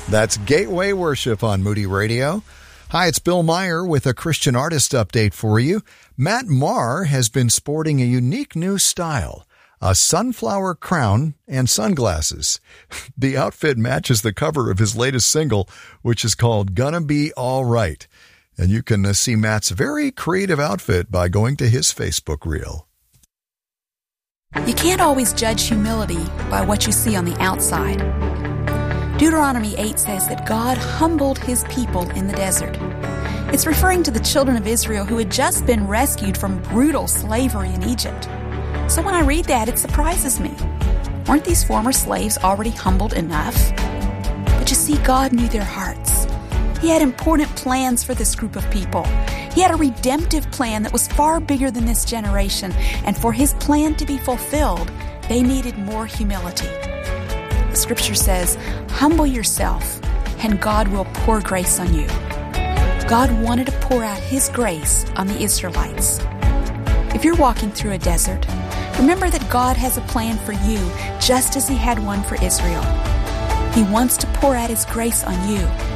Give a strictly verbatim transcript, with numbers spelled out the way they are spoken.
That's Gateway Worship on Moody Radio. Hi, it's Bill Meyer with a Christian artist update for you. Matt Maher has been sporting a unique new style, a sunflower crown and sunglasses. The outfit matches the cover of his latest single, which is called Gonna Be All Right. And you can uh, see Matt's very creative outfit by going to his Facebook reel. You can't always judge humility by what you see on the outside. Deuteronomy eight says that God humbled his people in the desert. It's referring to the children of Israel who had just been rescued from brutal slavery in Egypt. So when I read that, it surprises me. Weren't these former slaves already humbled enough? But you see, God knew their hearts. He had important plans for this group of people. He had a redemptive plan that was far bigger than this generation, and for his plan to be fulfilled, they needed more humility. The scripture says, humble yourself, and God will pour grace on you. God wanted to pour out his grace on the Israelites. If you're walking through a desert, remember that God has a plan for you, just as he had one for Israel. He wants to pour out his grace on you.